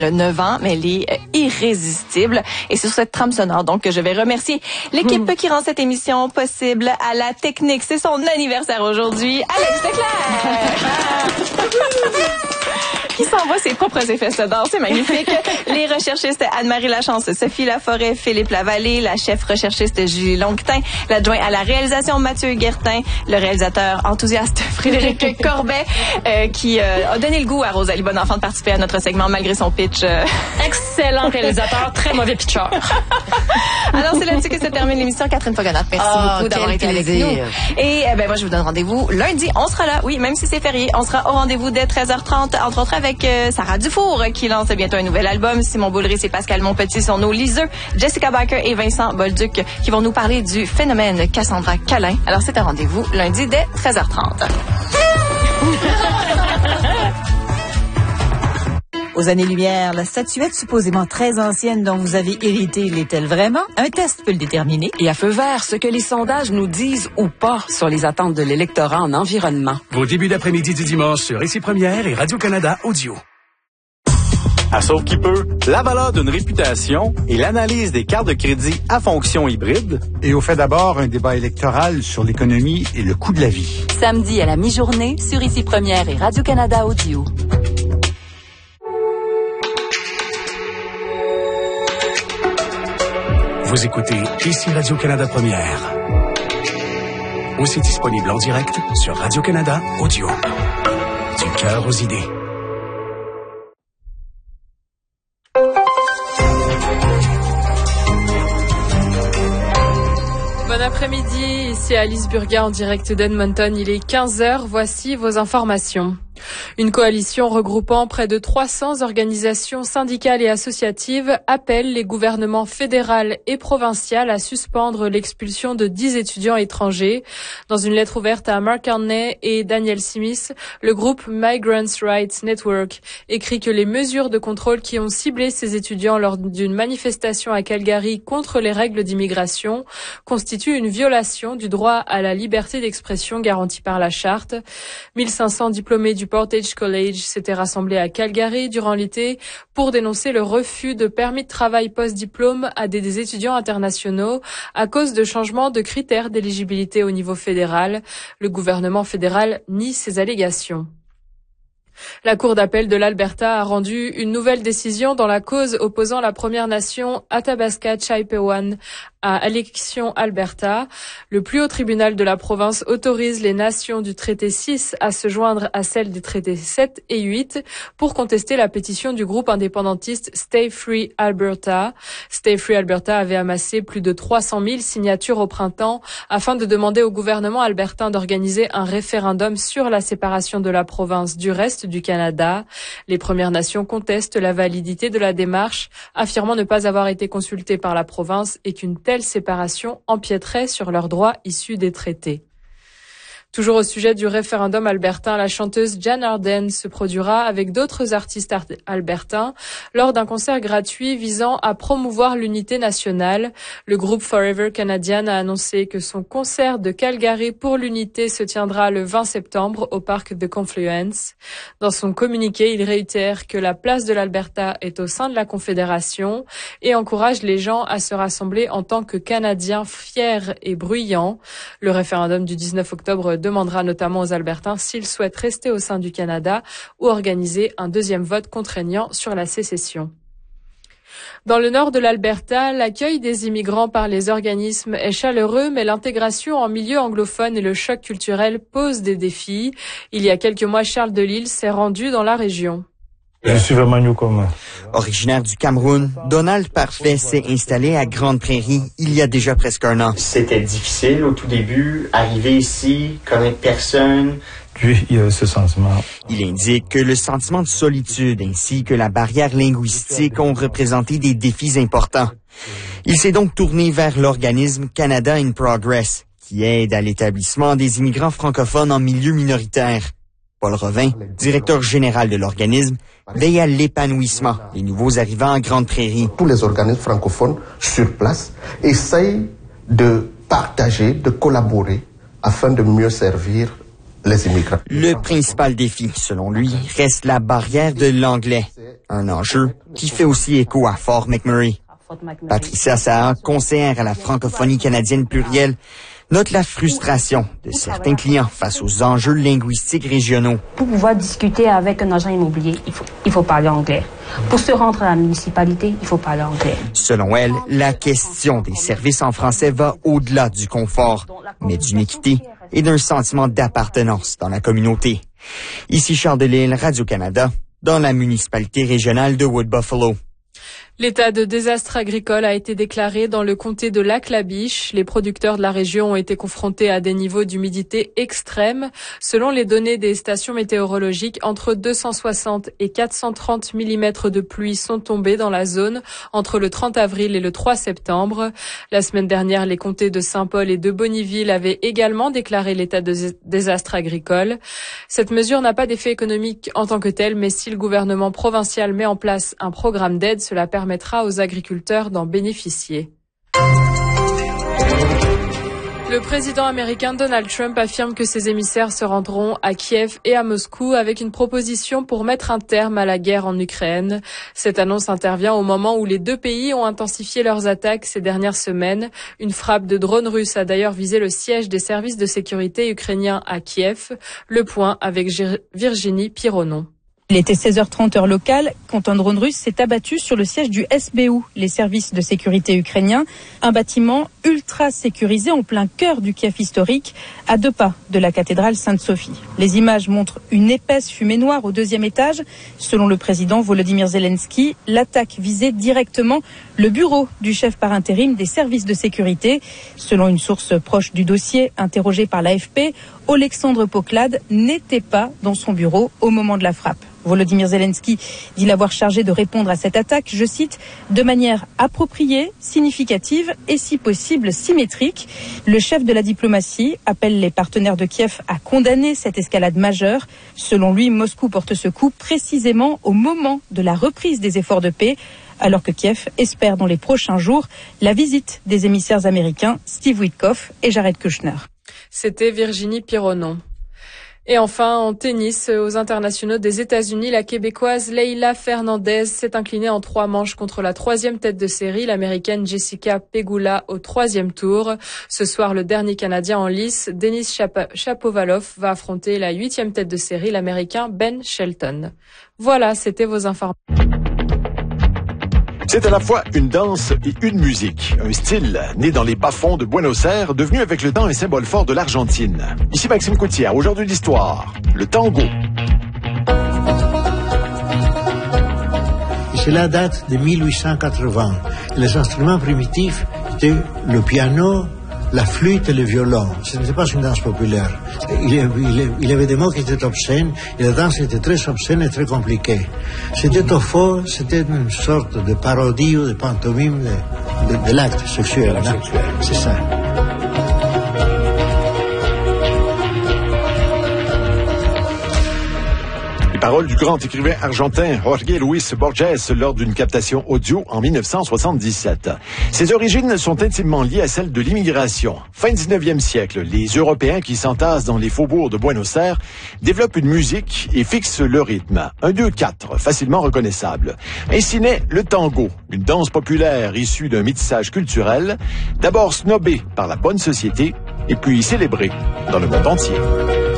9 ans, mais elle est irrésistible. Et c'est sur cette trame sonore donc que je vais remercier l'équipe qui rend cette émission possible. À la technique, c'est son anniversaire aujourd'hui, Alex Leclerc. Qui s'envoie ses propres effets sonores, c'est magnifique. Les recherchistes Anne-Marie Lachance, Sophie Laforêt, Philippe Lavallée, la chef recherchiste Julie Longtin, l'adjoint à la réalisation Mathieu Guertin, le réalisateur enthousiaste Frédéric Corbet, qui a donné le goût à Rosalie Bonenfant de participer à notre segment malgré son pitch. Excellent réalisateur, très mauvais pitcher. Alors c'est là-dessus que se termine l'émission. Catherine Fogonat, merci beaucoup d'avoir été avec nous. Et moi je vous donne rendez-vous lundi, on sera là, oui, même si c'est férié, on sera au rendez-vous dès 13h30, entre autres avec Sarah Dufour qui lance bientôt un nouvel album. Simon Boulris et Pascal Monpetit sont nos liseux. Jessica Baker et Vincent Bolduc qui vont nous parler du phénomène Cassandra Calin. Alors c'est un rendez-vous lundi dès 13h30. Aux années-lumière, la statuette supposément très ancienne dont vous avez hérité l'est-elle vraiment? Un test peut le déterminer. Et à feu vert, ce que les sondages nous disent ou pas sur les attentes de l'électorat en environnement. Vos débuts d'après-midi du dimanche sur Ici Première et Radio-Canada Audio. À Sauve qui peut, la valeur d'une réputation et l'analyse des cartes de crédit à fonction hybride. Et au fait d'abord, un débat électoral sur l'économie et le coût de la vie. Samedi à la mi-journée sur Ici Première et Radio-Canada Audio. Vous écoutez Ici Radio-Canada Première. Aussi disponible en direct sur Radio-Canada Audio. Du cœur aux idées. Bon après-midi, ici Alice Burga en direct d'Edmonton. Il est 15h, voici vos informations. Une coalition regroupant près de 300 organisations syndicales et associatives appelle les gouvernements fédéral et provincial à suspendre l'expulsion de 10 étudiants étrangers. Dans une lettre ouverte à Mark Carney et Daniel Smith, le groupe Migrants' Rights Network écrit que les mesures de contrôle qui ont ciblé ces étudiants lors d'une manifestation à Calgary contre les règles d'immigration constituent une violation du droit à la liberté d'expression garanti par la Charte. 1500 diplômés du Portage College s'étaient rassemblés à Calgary durant l'été pour dénoncer le refus de permis de travail post-diplôme à des étudiants internationaux à cause de changements de critères d'éligibilité au niveau fédéral. Le gouvernement fédéral nie ces allégations. La Cour d'appel de l'Alberta a rendu une nouvelle décision dans la cause opposant la Première Nation Athabasca Chipewyan à Élection Alberta. Le plus haut tribunal de la province autorise les nations du traité 6 à se joindre à celles des traités 7 et 8 pour contester la pétition du groupe indépendantiste Stay Free Alberta. Stay Free Alberta avait amassé plus de 300 000 signatures au printemps afin de demander au gouvernement albertain d'organiser un référendum sur la séparation de la province du reste du Canada. Les Premières Nations contestent la validité de la démarche, affirmant ne pas avoir été consultées par la province et qu'une telle séparation empiéterait sur leurs droits issus des traités. Toujours au sujet du référendum albertain, la chanteuse Jan Arden se produira avec d'autres artistes albertains lors d'un concert gratuit visant à promouvoir l'unité nationale. Le groupe Forever Canadian a annoncé que son concert de Calgary pour l'unité se tiendra le 20 septembre au parc de Confluence. Dans son communiqué, il réitère que la place de l'Alberta est au sein de la Confédération et encourage les gens à se rassembler en tant que Canadiens fiers et bruyants. Le référendum du 19 octobre demandera notamment aux Albertains s'ils souhaitent rester au sein du Canada ou organiser un deuxième vote contraignant sur la sécession. Dans le nord de l'Alberta, l'accueil des immigrants par les organismes est chaleureux, mais l'intégration en milieu anglophone et le choc culturel posent des défis. Il y a quelques mois, Charles Delisle s'est rendu dans la région. Je suis vraiment newcomer. Originaire du Cameroun, Donald Parfait s'est installé à Grande Prairie il y a déjà presque un an. C'était difficile au tout début, arriver ici, connaître personne. Puis il y a ce sentiment. Il indique que le sentiment de solitude ainsi que la barrière linguistique ont représenté des défis importants. Il s'est donc tourné vers l'organisme Canada in Progress, qui aide à l'établissement des immigrants francophones en milieu minoritaire. Paul Revin, directeur général de l'organisme, veille à l'épanouissement des nouveaux arrivants en Grande Prairie. Tous les organismes francophones sur place essayent de partager, de collaborer afin de mieux servir les immigrants. Le principal défi, selon lui, reste la barrière de l'anglais. Un enjeu qui fait aussi écho à Fort McMurray. Patricia Saha, conseillère à la francophonie canadienne plurielle, note la frustration de certains clients face aux enjeux linguistiques régionaux. Pour pouvoir discuter avec un agent immobilier, il faut parler anglais. Pour se rendre à la municipalité, il faut parler anglais. Selon elle, la question des services en français va au-delà du confort, mais d'une équité et d'un sentiment d'appartenance dans la communauté. Ici Charles Delisle, Radio-Canada, dans la municipalité régionale de Wood-Buffalo. L'état de désastre agricole a été déclaré dans le comté de Lac-La-Biche. Les producteurs de la région ont été confrontés à des niveaux d'humidité extrêmes. Selon les données des stations météorologiques, entre 260 et 430 mm de pluie sont tombés dans la zone entre le 30 avril et le 3 septembre. La semaine dernière, les comtés de Saint-Paul et de Bonnyville avaient également déclaré l'état de désastre agricole. Cette mesure n'a pas d'effet économique en tant que tel, mais si le gouvernement provincial met en place un programme d'aide, cela permettra aux agriculteurs d'en bénéficier. Le président américain Donald Trump affirme que ses émissaires se rendront à Kiev et à Moscou avec une proposition pour mettre un terme à la guerre en Ukraine. Cette annonce intervient au moment où les deux pays ont intensifié leurs attaques ces dernières semaines. Une frappe de drones russes a d'ailleurs visé le siège des services de sécurité ukrainiens à Kiev. Le point avec Virginie Pironon. Il était 16h30 heure locale quand un drone russe s'est abattu sur le siège du SBU, les services de sécurité ukrainiens, un bâtiment ultra sécurisé en plein cœur du Kiev historique, à 2 pas de la cathédrale Sainte-Sophie. Les images montrent une épaisse fumée noire au 2e étage. Selon le président Volodymyr Zelensky, l'attaque visait directement le bureau du chef par intérim des services de sécurité. Selon une source proche du dossier, interrogée par l'AFP, Oleksandr Poklad n'était pas dans son bureau au moment de la frappe. Volodymyr Zelensky dit l'avoir chargé de répondre à cette attaque, je cite, de manière appropriée, significative et si possible symétrique. Le chef de la diplomatie appelle les partenaires de Kiev à condamner cette escalade majeure. Selon lui, Moscou porte ce coup précisément au moment de la reprise des efforts de paix, alors que Kiev espère dans les prochains jours la visite des émissaires américains Steve Witkoff et Jared Kushner. C'était Virginie Pironon. Et enfin, en tennis, aux internationaux des États-Unis, la Québécoise Leila Fernandez s'est inclinée en 3 manches contre la 3e tête de série, l'Américaine Jessica Pegula, au 3e tour. Ce soir, le dernier Canadien en lice, Denis Shapovalov, va affronter la 8e tête de série, l'Américain Ben Shelton. Voilà, c'était vos informations. C'est à la fois une danse et une musique. Un style né dans les bas-fonds de Buenos Aires, devenu avec le temps un symbole fort de l'Argentine. Ici Maxime Coutière, aujourd'hui l'histoire, le tango. Cela date de 1880. Les instruments primitifs étaient le piano, la flûte et le violon. Ce n'était pas une danse populaire. Il y avait des mots qui étaient obscènes et la danse était très obscène et très compliquée. C'était au fond, c'était une sorte de parodie ou de pantomime de l'acte sexuel. C'est ça. Paroles du grand écrivain argentin Jorge Luis Borges lors d'une captation audio en 1977. Ses origines sont intimement liées à celles de l'immigration. Fin 19e siècle, les Européens qui s'entassent dans les faubourgs de Buenos Aires développent une musique et fixent le rythme. 1, 2, 4, facilement reconnaissable. Ainsi naît le tango, une danse populaire issue d'un métissage culturel, d'abord snobée par la bonne société et puis célébrée dans le monde entier.